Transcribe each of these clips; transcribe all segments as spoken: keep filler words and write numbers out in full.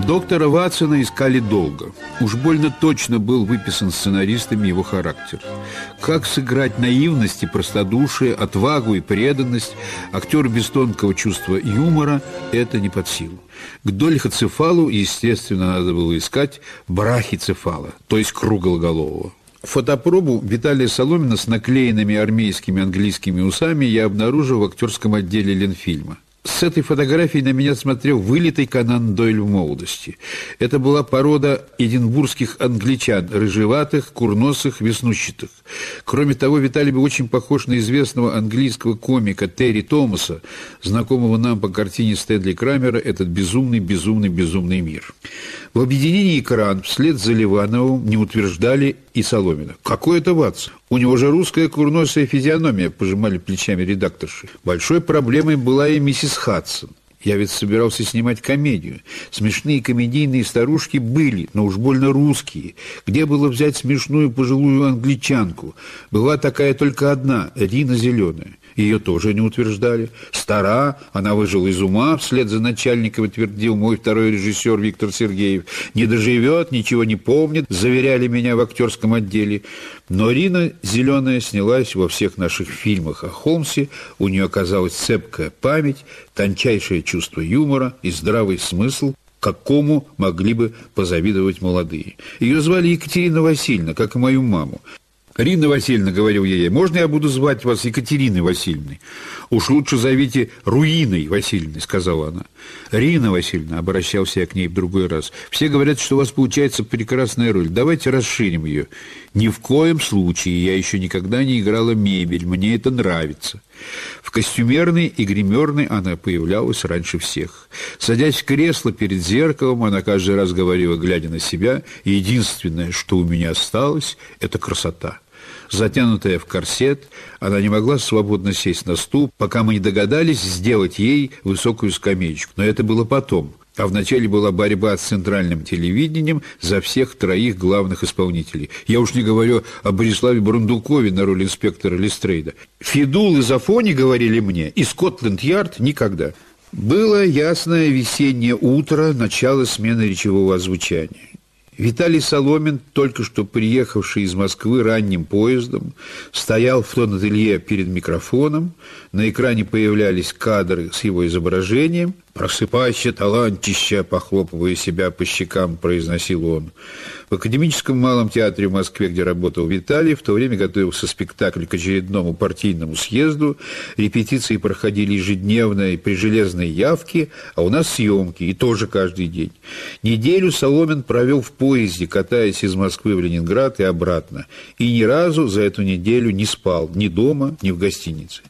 Доктора Ватсона искали долго. Уж больно точно был выписан сценаристами его характер. Как сыграть наивность и простодушие, отвагу и преданность актеру без тонкого чувства юмора – это не под силу. К дольхоцефалу, естественно, надо было искать брахицефала, то есть круглоголового. Фотопробу Виталия Соломина с наклеенными армейскими английскими усами я обнаружил в актерском отделе Ленфильма. С этой фотографией на меня смотрел вылитый Конан Дойль в молодости. Это была порода эдинбургских англичан, рыжеватых, курносых, веснущатых. Кроме того, Виталий был очень похож на известного английского комика Терри Томаса, знакомого нам по картине Стэнли Крамера «Этот безумный, безумный, безумный мир». В объединении «Экран» вслед за Ливановым не утверждали и Соломина. Какой это Ватсон? У него же русская курносая физиономия, пожимали плечами редакторши. Большой проблемой была и миссис Хадсон. Я ведь собирался снимать комедию. Смешные комедийные старушки были, но уж больно русские. Где было взять смешную пожилую англичанку? Была такая только одна, Рина Зеленая. Ее тоже не утверждали. Стара, она выжила из ума, вслед за начальником твердил мой второй режиссер Виктор Сергеев. Не доживет, ничего не помнит, заверяли меня в актерском отделе. Но Рина Зеленая снялась во всех наших фильмах о Холмсе. У нее оказалась цепкая память, тончайшее чувство юмора и здравый смысл, какому могли бы позавидовать молодые. Ее звали Екатерина Васильевна, как и мою маму. «Рина Васильевна, — говорил я ей, — можно я буду звать вас Екатериной Васильевной? Уж лучше зовите Руиной Васильевной, — сказала она. Рина Васильевна, — обращался я к ней в другой раз, — все говорят, что у вас получается прекрасная роль. Давайте расширим ее. Ни в коем случае, я еще никогда не играла мебель, мне это нравится». В костюмерной и гримерной она появлялась раньше всех. Садясь в кресло перед зеркалом, она каждый раз говорила, глядя на себя, единственное, что у меня осталось, — это красота. Затянутая в корсет, она не могла свободно сесть на стул, пока мы не догадались сделать ей высокую скамеечку. Но это было потом. А вначале была борьба с центральным телевидением за всех троих главных исполнителей. Я уж не говорю о Бориславе Бурундукове на роль инспектора Лестрейда. Фидул и Зафони говорили мне, и Скотланд-Ярд никогда. Было ясное весеннее утро, начало смены речевого озвучания. Виталий Соломин, только что приехавший из Москвы ранним поездом, стоял в тон-ателье перед микрофоном. На экране появлялись кадры с его изображением. «Просыпайся, талантище!» — похлопывая себя по щекам, произносил он. В Академическом малом театре в Москве, где работал Виталий, в то время готовился спектакль к очередному партийному съезду. Репетиции проходили ежедневно и при железной явке, а у нас съемки, и тоже каждый день. Неделю Соломин провел в поезде, катаясь из Москвы в Ленинград и обратно, и ни разу за эту неделю не спал ни дома, ни в гостинице.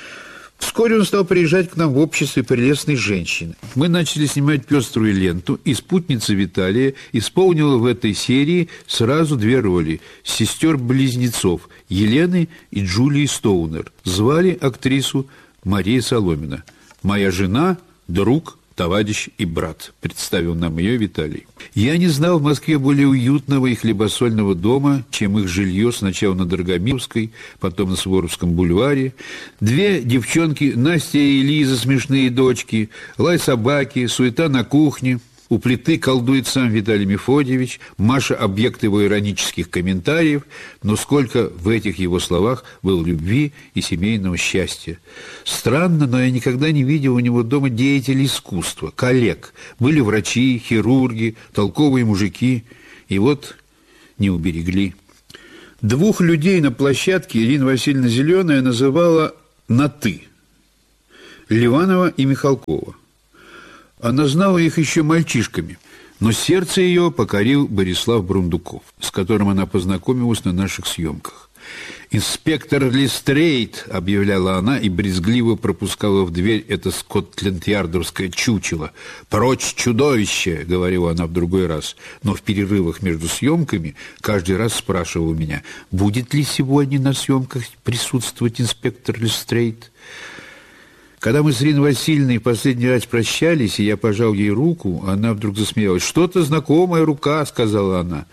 Вскоре он стал приезжать к нам в обществе прелестной женщины. Мы начали снимать пеструю ленту, и спутница Виталия исполнила в этой серии сразу две роли – сестер-близнецов Елены и Джулии Стоунер. Звали актрису Мария Соломина. «Моя жена, друг, товарищ и брат», — представил нам ее Виталий. Я не знал в Москве более уютного и хлебосольного дома, чем их жилье сначала на Драгомиловской, потом на Суворовском бульваре. Две девчонки, Настя и Лиза, смешные дочки, лай собаки, суета на кухне. У плиты колдует сам Виталий Мефодьевич, Маша — объект его иронических комментариев, но сколько в этих его словах было любви и семейного счастья. Странно, но я никогда не видел у него дома деятелей искусства, коллег. Были врачи, хирурги, толковые мужики, и вот не уберегли. Двух людей на площадке Ирина Васильевна Зеленая называла на «ты» – Ливанова и Михалкова. Она знала их еще мальчишками, но сердце ее покорил Борислав Бурундуков, с которым она познакомилась на наших съемках. «Инспектор Лестрейд», — объявляла она и брезгливо пропускала в дверь это скотланд-ярдовское чучело. «Прочь, чудовище!» — говорила она в другой раз. Но в перерывах между съемками каждый раз спрашивала меня, будет ли сегодня на съемках присутствовать инспектор Лестрейд. Когда мы с Ириной Васильевной в последний раз прощались, и я пожал ей руку, она вдруг засмеялась. «Что-то знакомая рука», — сказала она.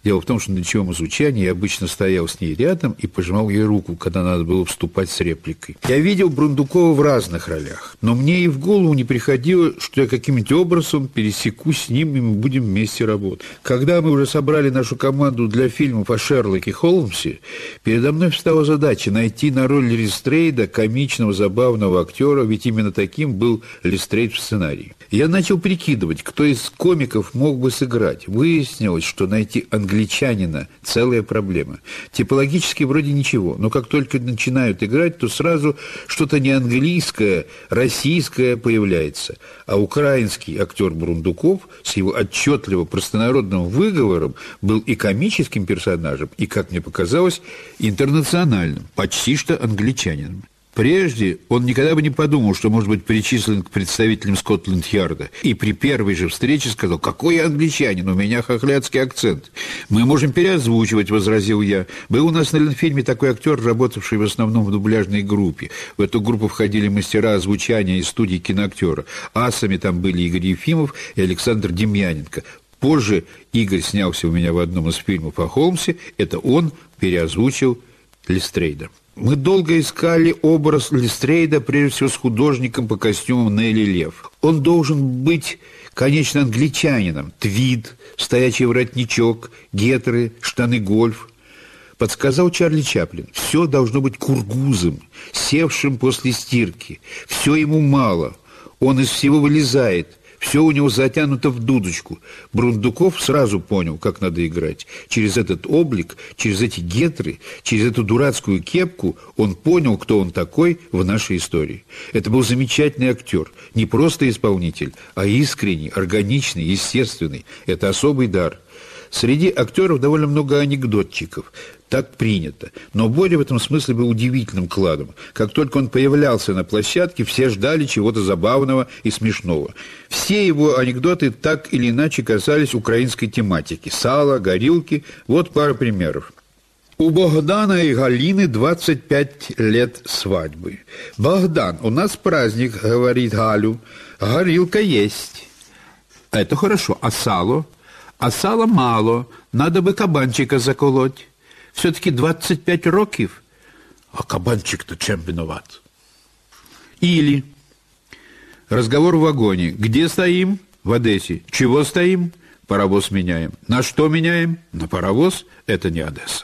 Дело в том, что на ночевом звучании я обычно стоял с ней рядом и пожимал ей руку, когда надо было вступать с репликой. Я видел Брундукова в разных ролях, но мне и в голову не приходило, что я каким-нибудь образом пересекусь с ним, и мы будем вместе работать. Когда мы уже собрали нашу команду для фильмов о Шерлоке Холмсе, передо мной встала задача найти на роль Лестрейда комичного, забавного актера, ведь именно таким был Лестрейд в сценарии. Я начал прикидывать, кто из комиков мог бы сыграть. Выяснилось, что найти англичанина – целая проблема. Типологически вроде ничего, но как только начинают играть, то сразу что-то не английское, российское появляется. А украинский актер Брундуков с его отчетливо простонародным выговором был и комическим персонажем, и, как мне показалось, интернациональным, почти что англичанином. Прежде он никогда бы не подумал, что может быть причислен к представителям Скотланд-Ярда. И при первой же встрече сказал: «Какой я англичанин, у меня хохлядский акцент». «Мы можем переозвучивать», — возразил я. Был у нас на Ленфильме такой актер, работавший в основном в дубляжной группе. В эту группу входили мастера озвучания из студии киноактера. Асами там были Игорь Ефимов и Александр Демьяненко. Позже Игорь снялся у меня в одном из фильмов о Холмсе. Это он переозвучил Лестрейда. Мы долго искали образ Лестрейда, прежде всего с художником по костюмам Нелли Лев. Он должен быть, конечно, англичанином. Твид, стоячий воротничок, гетры, штаны гольф. Подсказал Чарли Чаплин. Все должно быть кургузом, севшим после стирки. Все ему мало. Он из всего вылезает. Все у него затянуто в дудочку. Брундуков сразу понял, как надо играть. Через этот облик, через эти гетры, через эту дурацкую кепку он понял, кто он такой в нашей истории. Это был замечательный актер. Не просто исполнитель, а искренний, органичный, естественный. Это особый дар. Среди актеров довольно много анекдотчиков. Так принято. Но Боря в этом смысле был удивительным кладом. Как только он появлялся на площадке, все ждали чего-то забавного и смешного. Все его анекдоты так или иначе касались украинской тематики. Сало, горилки. Вот пара примеров. У Богдана и Галины двадцать пять лет свадьбы. «Богдан, у нас праздник», — говорит Галю. «Горилка есть». «Это хорошо. А сало?» «А сала мало. Надо бы кабанчика заколоть». Все-таки двадцать пять років, а кабанчик-то чем виноват? Или разговор в вагоне. Где стоим? В Одессе. Чего стоим? Паровоз меняем. На что меняем? На паровоз. Это не Одесса.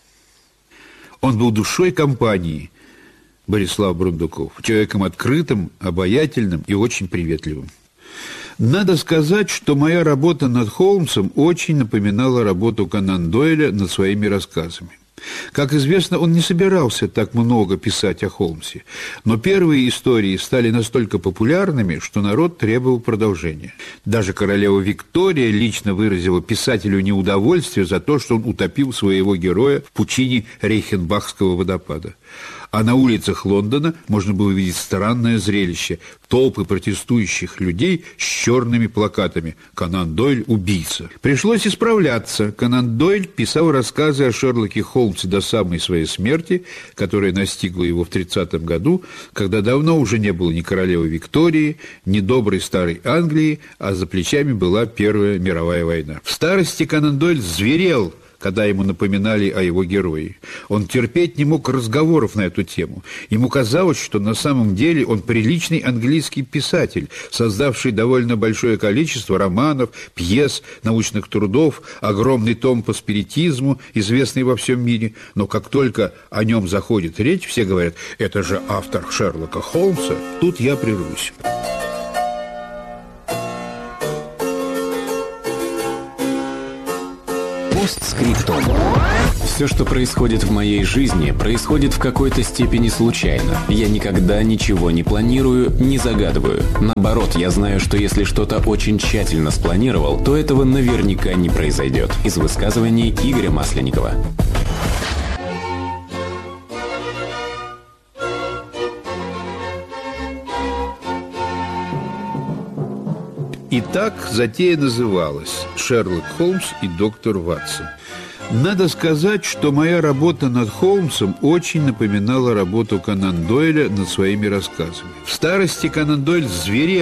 Он был душой компании, Борислав Брундуков, человеком открытым, обаятельным и очень приветливым. Надо сказать, что моя работа над Холмсом очень напоминала работу Конан Дойля над своими рассказами. Как известно, он не собирался так много писать о Холмсе, но первые истории стали настолько популярными, что народ требовал продолжения. Даже королева Виктория лично выразила писателю неудовольствие за то, что он утопил своего героя в пучине Рейхенбахского водопада. А на улицах Лондона можно было видеть странное зрелище – толпы протестующих людей с черными плакатами «Конан Дойль – убийца». Пришлось исправляться. Конан Дойль писал рассказы о Шерлоке Холмсе до самой своей смерти, которая настигла его в тридцатом году, когда давно уже не было ни королевы Виктории, ни доброй старой Англии, а за плечами была Первая мировая война. В старости Конан Дойль зверел, когда ему напоминали о его герое. Он терпеть не мог разговоров на эту тему. Ему казалось, что на самом деле он приличный английский писатель, создавший довольно большое количество романов, пьес, научных трудов, огромный том по спиритизму, известный во всем мире. Но как только о нем заходит речь, все говорят: «Это же автор Шерлока Холмса». Тут я прервусь. Постскриптум. Все, что происходит в моей жизни, происходит в какой-то степени случайно. Я никогда ничего не планирую, не загадываю. Наоборот, я знаю, что если что-то очень тщательно спланировал, то этого наверняка не произойдет. Из высказываний Игоря Масленникова. Итак, затея называлась «Шерлок Холмс и доктор Ватсон». Надо сказать, что моя работа над Холмсом очень напоминала работу Конан Дойля над своими рассказами. В старости Конан Дойль зверел,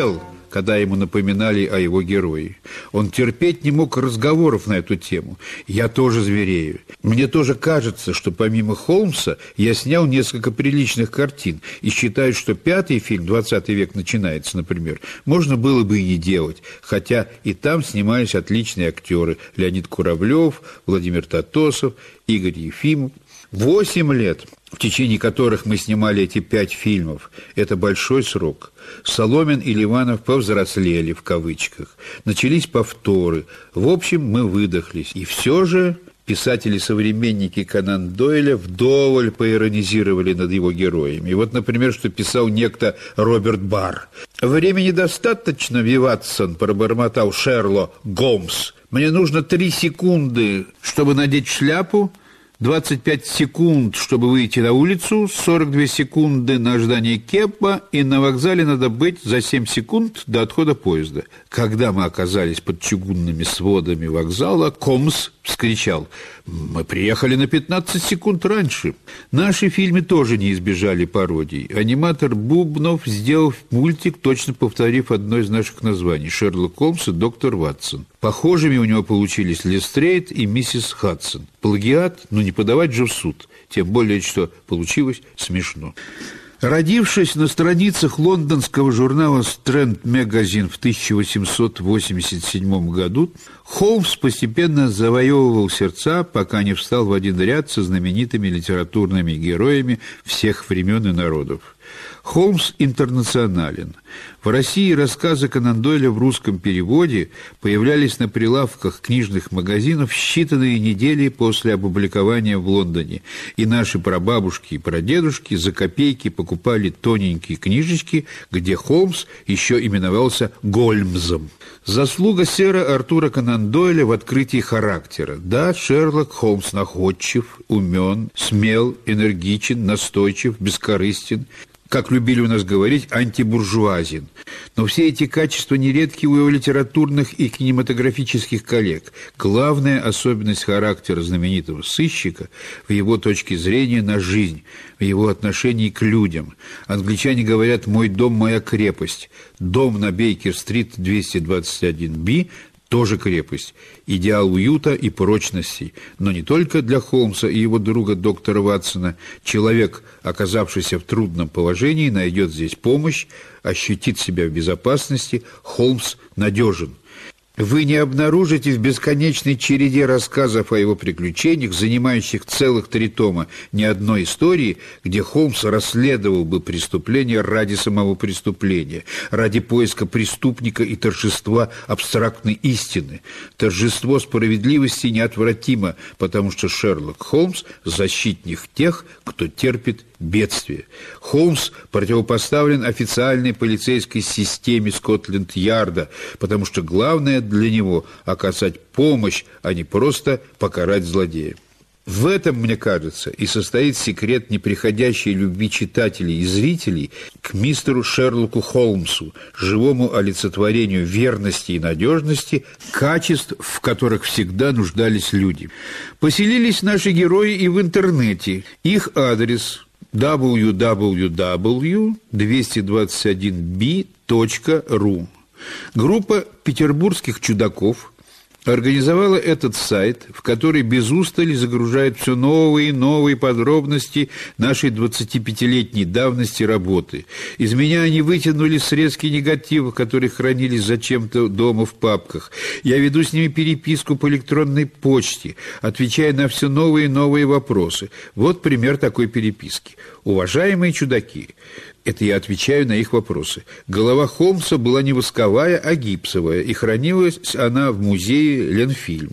когда ему напоминали о его герое. Он терпеть не мог разговоров на эту тему. Я тоже зверею. Мне тоже кажется, что помимо Холмса я снял несколько приличных картин и считаю, что пятый фильм «двадцатый век начинается», например, можно было бы и не делать, хотя и там снимались отличные актеры Леонид Куравлев, Владимир Татосов, Игорь Ефимов. Восемь лет, в течение которых мы снимали эти пять фильмов, это большой срок. Соломин и Ливанов повзрослели, в кавычках. Начались повторы. В общем, мы выдохлись. И все же писатели-современники Конан Дойля вдоволь поиронизировали над его героями. И вот, например, что писал некто Роберт Барр. «Времени достаточно, Виватсон», пробормотал Шерлок Голмс. «Мне нужно три секунды, чтобы надеть шляпу, двадцать пять секунд, чтобы выйти на улицу, сорок две секунды на ожидание кепа, и на вокзале надо быть за семь секунд до отхода поезда». Когда мы оказались под чугунными сводами вокзала, Комс вскричал: «Мы приехали на пятнадцать секунд раньше». Наши фильмы тоже не избежали пародий. Аниматор Бубнов сделал мультик, точно повторив одно из наших названий — «Шерлок Холмс и доктор Ватсон». Похожими у него получились Лестрейд и миссис Хадсон. Плагиат, ну не подавать же в суд, тем более, что получилось смешно. Родившись на страницах лондонского журнала «Стрэнд Магазин» в тысяча восемьсот восемьдесят седьмом году, Холмс постепенно завоевывал сердца, пока не встал в один ряд со знаменитыми литературными героями всех времен и народов. Холмс интернационален. В России рассказы Конан Дойля в русском переводе появлялись на прилавках книжных магазинов считанные недели после опубликования в Лондоне, и наши прабабушки и прадедушки за копейки покупали тоненькие книжечки, где Холмс еще именовался Гольмзом. Заслуга сэра Артура Конан Дойля в открытии характера. Да, Шерлок Холмс находчив, умен, смел, энергичен, настойчив, бескорыстен, как любили у нас говорить, антибуржуазен. Но все эти качества нередки у его литературных и кинематографических коллег. Главная особенность характера знаменитого сыщика в его точке зрения на жизнь, в его отношении к людям. Англичане говорят «мой дом, моя крепость». Дом на Бейкер-стрит двести двадцать один би тоже крепость, идеал уюта и прочности. Но не только для Холмса и его друга доктора Ватсона. Человек, оказавшийся в трудном положении, найдет здесь помощь, ощутит себя в безопасности. Холмс надежен. Вы не обнаружите в бесконечной череде рассказов о его приключениях, занимающих целых три тома, ни одной истории, где Холмс расследовал бы преступление ради самого преступления, ради поиска преступника и торжества абстрактной истины. Торжество справедливости неотвратимо, потому что Шерлок Холмс – защитник тех, кто терпит бедствие. Холмс противопоставлен официальной полицейской системе Скотленд-Ярда, потому что главное для него – оказать помощь, а не просто покарать злодея. В этом, мне кажется, и состоит секрет неприходящей любви читателей и зрителей к мистеру Шерлоку Холмсу, живому олицетворению верности и надежности, качеств, в которых всегда нуждались люди. Поселились наши герои и в интернете. Их адрес – дабл ю дабл ю дабл ю точка двести двадцать один би точка ру. Группа петербургских чудаков организовала этот сайт, в который без устали загружают все новые и новые подробности нашей двадцатипятилетней давности работы. Из меня они вытянули срезки негативов, которые хранились зачем-то дома в папках. Я веду с ними переписку по электронной почте, отвечая на все новые и новые вопросы. Вот пример такой переписки. «Уважаемые чудаки», это я отвечаю на их вопросы. Голова Холмса была не восковая, а гипсовая, и хранилась она в музее Ленфильма.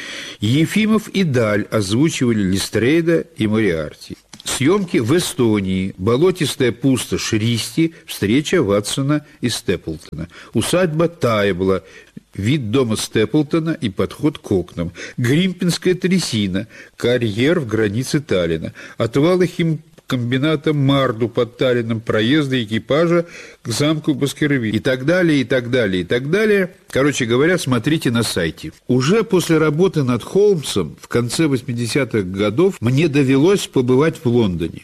Ефимов и Даль озвучивали Лестрейда и Мориарти. Съемки в Эстонии, болотистая пустошь Ристи, встреча Ватсона и Степлтона. Усадьба Тайбла, вид дома Степлтона и подход к окнам. Гримпинская трясина, карьер в границе Таллина. Отвалы хим комбината Марду под Таллином, проезда экипажа к замку Баскервиль и так далее, и так далее, и так далее. Короче говоря, смотрите на сайте. Уже после работы над Холмсом в конце восьмидесятых годов мне довелось побывать в Лондоне.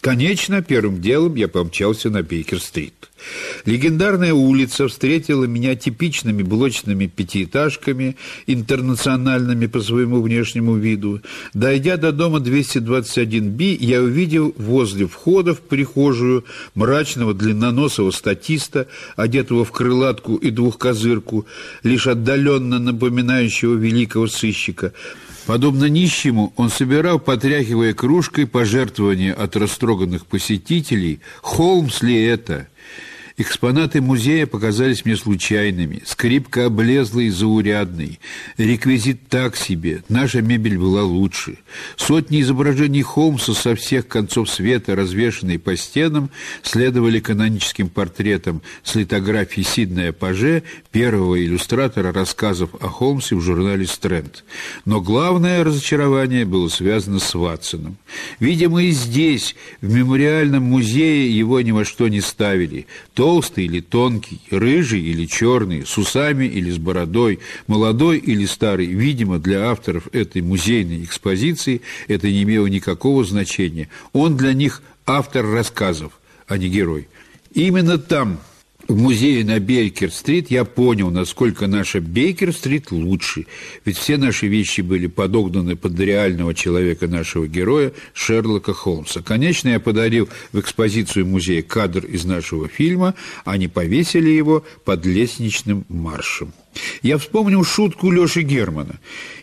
Конечно, первым делом я помчался на Бейкер-стрит. Легендарная улица встретила меня типичными блочными пятиэтажками, интернациональными по своему внешнему виду. Дойдя до дома двести двадцать один би, я увидел возле входа в прихожую мрачного длинноносого статиста, одетого в крылатку и двухкозырку, лишь отдаленно напоминающего великого сыщика. Подобно нищему, он собирал, потряхивая кружкой, пожертвования от растроганных посетителей. Холмс ли это? Экспонаты музея показались мне случайными. Скрипка облезлой и заурядной. Реквизит так себе. Наша мебель была лучше. Сотни изображений Холмса со всех концов света, развешанные по стенам, следовали каноническим портретам с литографией Сиднея Паже, первого иллюстратора рассказов о Холмсе в журнале «Стрэнд». Но главное разочарование было связано с Ватсоном. Видимо, и здесь, в мемориальном музее, его ни во что не ставили. Толстый или тонкий, рыжий или черный, с усами или с бородой, молодой или старый. Видимо, для авторов этой музейной экспозиции это не имело никакого значения. Он для них автор рассказов, а не герой. Именно там, в музее на Бейкер-стрит, я понял, насколько наша Бейкер-стрит лучше. Ведь все наши вещи были подогнаны под реального человека, нашего героя, Шерлока Холмса. Конечно, я подарил в экспозицию музея кадр из нашего фильма, они повесили его под лестничным маршем. Я вспомнил шутку Лёши Германа.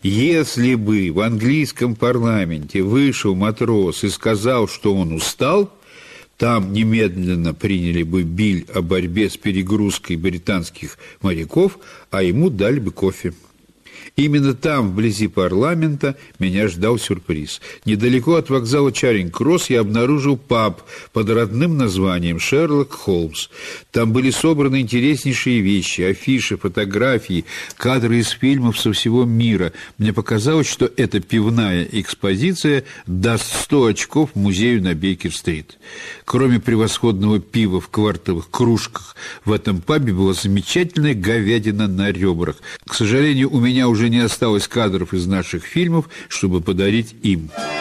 Если бы в английском парламенте вышел матрос и сказал, что он устал, там немедленно приняли бы биль о борьбе с перегрузкой британских моряков, а ему дали бы кофе. Именно там, вблизи парламента, меня ждал сюрприз. Недалеко от вокзала Чаринг-Кросс я обнаружил паб под родным названием «Шерлок Холмс». Там были собраны интереснейшие вещи, афиши, фотографии, кадры из фильмов со всего мира. Мне показалось, что эта пивная экспозиция даст сто очков музею на Бейкер-стрит. Кроме превосходного пива в квартовых кружках, в этом пабе была замечательная говядина на ребрах. К сожалению, у меня уже не осталось кадров из наших фильмов, чтобы подарить им.